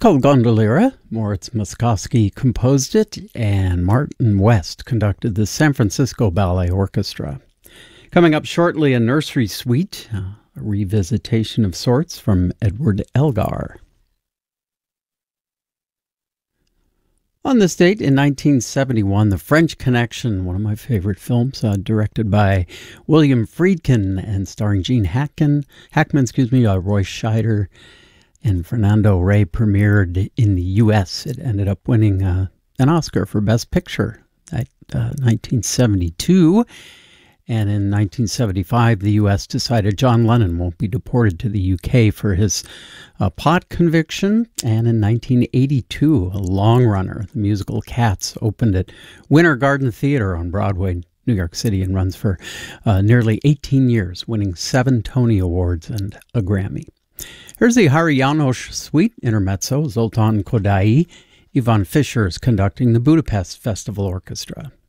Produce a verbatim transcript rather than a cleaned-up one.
called Gondoliera. Moritz Moszkowski composed it, and Martin West conducted the San Francisco Ballet Orchestra. Coming up shortly, a nursery suite, a revisitation of sorts from Edward Elgar. On this date, in nineteen seventy-one, The French Connection, one of my favorite films, uh, directed by William Friedkin and starring Gene Hackman, Hackman, excuse me, uh, Roy Scheider, and Fernando Rey, premiered in the U S. It ended up winning uh, an Oscar for Best Picture at uh, nineteen seventy-two. And in nineteen seventy-five, the U S decided John Lennon won't be deported to the U K for his uh, pot conviction. And in nineteen eighty-two, a long runner, the musical Cats, opened at Winter Garden Theater on Broadway, New York City, and runs for uh, nearly eighteen years, winning seven Tony Awards and a Grammy. Here's the Hari János Suite, Intermezzo, Zoltán Kodály. Ivan Fischer is conducting the Budapest Festival Orchestra.